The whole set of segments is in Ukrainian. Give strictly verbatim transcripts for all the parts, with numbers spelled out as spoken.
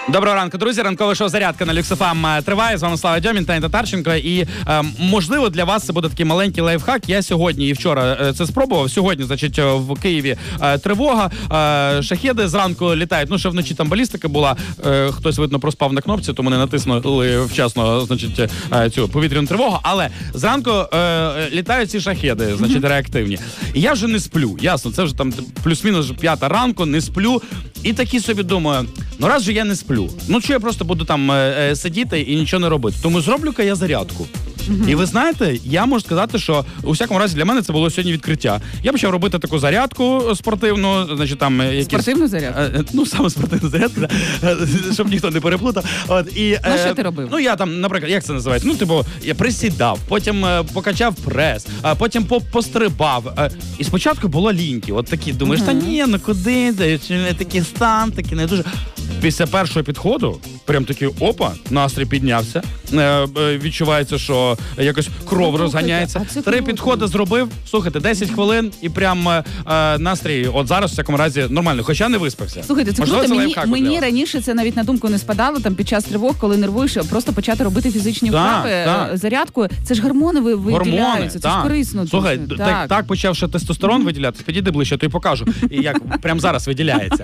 Доброго ранку, друзі. Ранкове шоу «Зарядка» на Люкс еф ем триває. З вами Слава Дьомін та Татарченко. І, е, можливо, для вас це буде такий маленький лайфхак. Я сьогодні і вчора е, це спробував. Сьогодні, значить, в Києві е, тривога. Е, шахеди зранку літають. Ну, ще вночі там балістика була. Е, хтось, видно, проспав на кнопці, тому не натиснули вчасно, значить, е, цю повітряну тривогу. Але зранку е, літають ці шахеди, значить, реактивні. І я вже не сплю. Ясно, це вже там плюс-мінус п'ята ранку, не сплю. І такі собі думаю, ну раз же я не сплю, ну що я просто буду там е, сидіти і нічого не робити. Тому зроблю-ка я зарядку. Mm-hmm. І ви знаєте, я можу сказати, що у всякому разі для мене це було сьогодні відкриття. Я почав робити таку зарядку спортивну, значить там якісь... Спортивну зарядку? Е, ну, саме спортивну зарядку, щоб ніхто не переплутав. От, і, ну, що ти робив? Ну, я там, наприклад, як це називається? Ну, типу, я присідав, потім е, покачав прес, а потім пострибав. Е, і спочатку було ліньки. От такі, думаєш, mm-hmm. та ні, ну куди, не такий стан, такий не дуже... Після першого підходу, прям такий, опа, настрій піднявся. Е, е, відчувається, що якось кров ну, розганяється. Три підходи зробив, слухайте, десять хвилин і прям е, настрій, от зараз, в всякому разі, нормально, хоча не виспався. Слухайте, це Можливо, круто, це мені, мені раніше це навіть на думку не спадало, там під час тривог, коли нервуєш, просто почати робити фізичні вправи, так. зарядку. Це ж гормони ви, виділяються, це так. ж корисно. Слухай, дуже. так, так, так почавши тестостерон mm-hmm. виділятися, підійди ближче, то й покажу, і як прямо зараз виділяється.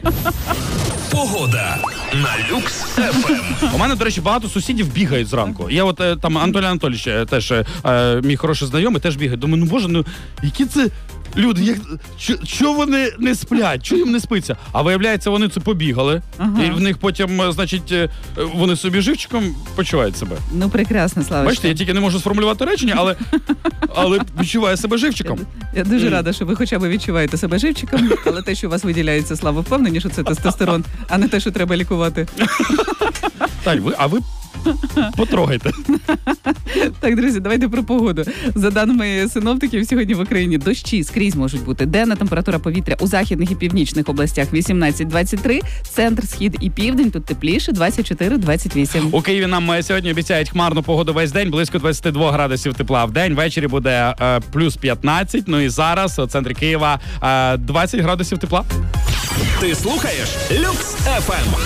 Погода на Люкс еф ем. У мене, до речі, багато сусідів бігають зранку. Я от там Анатолій Анатолійович, теж е, мій хороший знайомий, теж бігає. Думаю, ну боже, ну які це люди, як що вони не сплять, що їм не спиться? А виявляється, вони це побігали, ага. і в них потім, значить, вони собі живчиком почувають себе. Ну прекрасно, Славочка. Бачите, я тільки не можу сформулювати речення, але, але відчуваю себе живчиком. Я, я дуже mm. рада, що ви хоча б відчуваєте себе живчиком, але те, що у вас виділяється, Слава, впевнені, що це тестостерон, а не те, що треба лікувати. Так, ви, а ви потрогайте. Так, друзі, давайте про погоду. За даними синоптиків, сьогодні в Україні дощі скрізь можуть бути. Денна температура повітря у західних і північних областях вісімнадцять двадцять три, центр, схід і південь тут тепліше двадцять чотири двадцять вісім. У Києві нам сьогодні обіцяють хмарну погоду весь день, близько двадцять два градусів тепла в день. Ввечері буде е, плюс п'ятнадцять, ну і зараз у центрі Києва е, двадцять градусів тепла. Ти слухаєш Люкс еф ем.